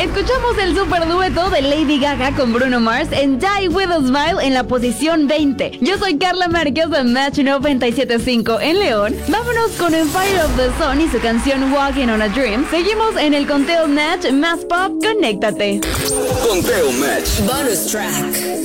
Escuchamos el super dueto de Lady Gaga con Bruno Mars en Die With A Smile en la posición 20. Yo soy Carla Márquez de Match 97.5 en León. Vámonos con Empire of the Sun y su canción Walking on a Dream. Seguimos en el conteo Match más pop. Conéctate. Conteo Match. Bonus track.